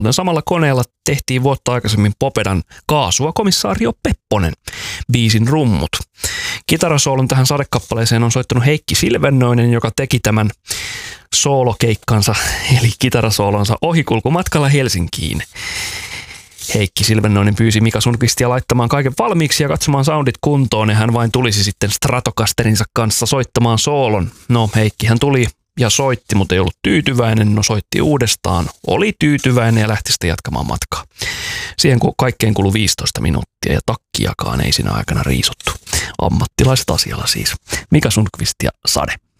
Samalla koneella tehtiin vuotta aikaisemmin Popedan Kaasua komissaario Pepponen, biisin rummut. Kitarasoolon tähän sadekappaleeseen on soittanut Heikki Silvennoinen, joka teki tämän soolokeikkansa eli kitarasoolonsa ohikulkumatkalla Helsinkiin. Heikki Silvennoinen pyysi Mika Sundqvistia laittamaan kaiken valmiiksi ja katsomaan soundit kuntoon, ja hän vain tulisi sitten Stratocasterinsa kanssa soittamaan soolon. No, Heikkihän tuli ja soitti, mutta ei ollut tyytyväinen. No, soitti uudestaan, oli tyytyväinen ja lähti sitten jatkamaan matkaa. Siihen kaikkeen kului 15 minuuttia ja takkiakaan ei siinä aikana riisuttu. Ammattilaiset asialla siis. Mika Sundqvist ja Sade.